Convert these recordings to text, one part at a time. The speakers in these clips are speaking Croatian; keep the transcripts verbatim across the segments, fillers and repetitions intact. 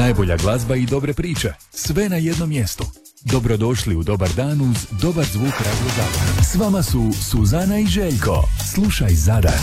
Najbolja glazba i dobre priče. Sve na jednom mjestu. Dobrodošli u Dobar dan uz dobar zvuk Radio Zadar. S vama su Suzana i Željko. Slušaj Zadar.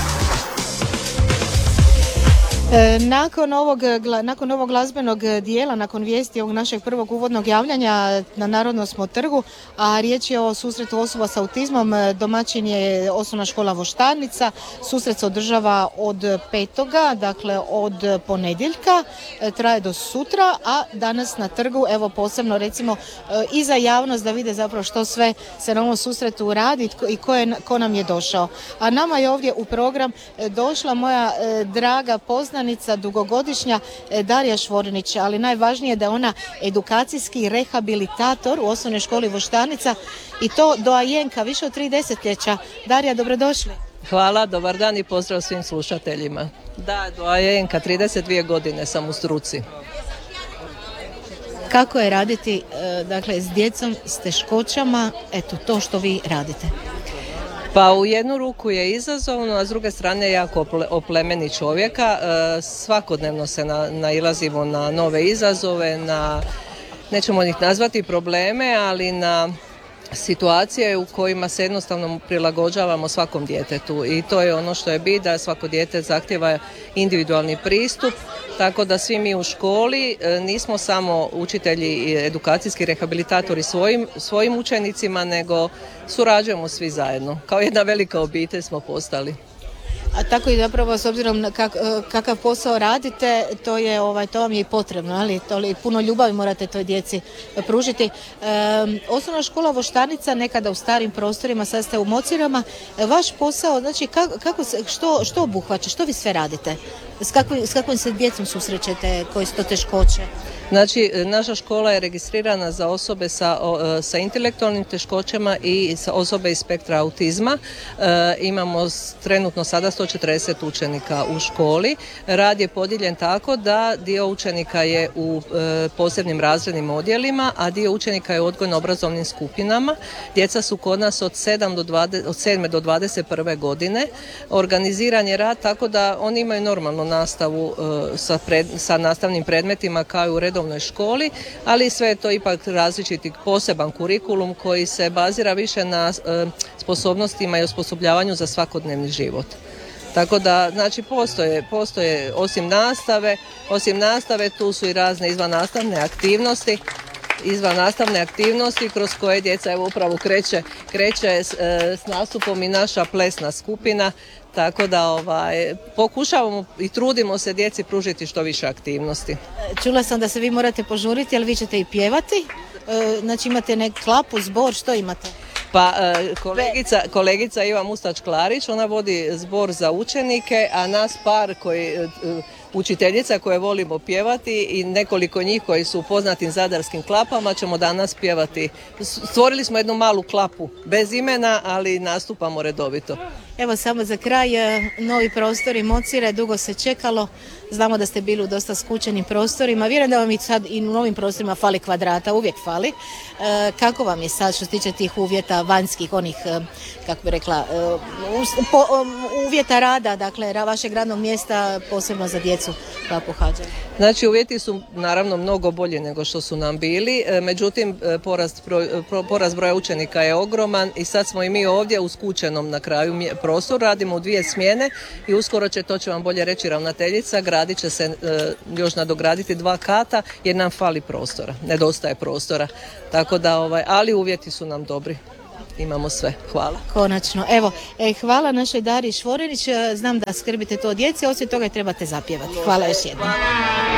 E, nakon, ovog, nakon ovog glazbenog dijela, nakon vijesti ovog našeg prvog uvodnog javljanja na Narodnom smo trgu, a riječ je o susretu osoba s autizmom, domaćin je osnovna škola Voštanica. Susret se održava od petoga, dakle od ponedjeljka, e, traje do sutra, a danas na trgu, evo posebno recimo e, i za javnost da vide zapravo što sve se na ovom susretu radi i ko, je, ko nam je došao. A nama je ovdje u program e, došla moja e, draga poznanica, dugogodišnja Darija Švorinić, ali najvažnije je da je ona edukacijski rehabilitator u osnovnoj školi Voštanica i to doajenka više od tri desetljeća. Darija, dobrodošli. Hvala, dobar dan i pozdrav svim slušateljima. Da, doajenka, trideset dvije godine sam u struci. Kako je raditi dakle, s djecom, s teškoćama, eto to što vi radite? Pa u jednu ruku je izazovno, a s druge strane jako oplemeni čovjeka. E, svakodnevno se na, nailazimo na nove izazove, na, nećemo ih nazvati probleme, ali na situacije u kojima se jednostavno prilagođavamo svakom djetetu i to je ono što je bit, da svako dijete zahtjeva individualni pristup, tako da svi mi u školi nismo samo učitelji i edukacijski rehabilitatori svojim, svojim učenicima, nego surađujemo svi zajedno. Kao jedna velika obitelj smo postali. A tako i zapravo s obzirom na kak, kakav posao radite, to je ovaj to vam je i potrebno, ali to li puno ljubavi morate toj djeci pružiti. E, osnovna škola Voštanica nekada u starim prostorima, sad ste u Mocirama. Vaš posao, znači kako, kako se, što, što obuhvaća, što vi sve radite? S kakvim, s kakvim se djecom susrećete, koje su to teškoće? Znači, naša škola je registrirana za osobe sa, o, sa intelektualnim teškoćama i sa osobe iz spektra autizma. E, imamo trenutno sada sto četrdeset učenika u školi. Rad je podijeljen tako da dio učenika je u e, posebnim razrednim odjelima, a dio učenika je u odgojno-obrazovnim skupinama. Djeca su kod nas od, sedam do dvadeset, od sedme do dvadeset prve godine. Organiziran je rad tako da oni imaju normalnu nastavu e, sa, pred, sa nastavnim predmetima kao i u redovnoj školi, ali sve je to ipak različiti poseban kurikulum koji se bazira više na e, sposobnostima i osposobljavanju za svakodnevni život. Tako da, znači, postoje, postoje osim nastave, osim nastave tu su i razne izvannastavne aktivnosti, izvannastavne aktivnosti kroz koje djeca evo upravo kreće, kreće s, e, s nastupom i naša plesna skupina, tako da ovaj, pokušavamo i trudimo se djeci pružiti što više aktivnosti. Čula sam da se vi morate požuriti, ali vi ćete i pjevati, e, znači imate nek klapu, zbor, što imate? Pa kolegica, kolegica Iva Mustač-Klarić, ona vodi zbor za učenike, a nas par koji, učiteljica koje volimo pjevati i nekoliko njih koji su u poznatim zadarskim klapama ćemo danas pjevati. Stvorili smo jednu malu klapu, bez imena, ali nastupamo redovito. Evo samo za kraj, novi prostori Mocire, dugo se čekalo, znamo da ste bili u dosta skučenim prostorima, vjerujem da vam i sad i u novim prostorima fali kvadrata, uvijek fali. E, kako vam je sad što se tiče tih uvjeta vanjskih, onih, kako bi rekla, e, po, uvjeta rada, dakle vašeg radnog mjesta, posebno za djecu koja pohađaju? Znači uvjeti su naravno mnogo bolji nego što su nam bili, međutim porast, broj, porast broja učenika je ogroman i sad smo i mi ovdje u skučenom na kraju prostor, radimo u dvije smjene i uskoro će, to će vam bolje reći ravnateljica, gradit će se e, još nadograditi dva kata jer nam fali prostora, nedostaje prostora, tako da, ovaj, ali uvjeti su nam dobri. Imamo sve. Hvala. Konačno. Evo, e, hvala našoj Dariji Švorinić. Znam da skrbite to o djeci, osim toga trebate zapjevati. Hvala još jednom.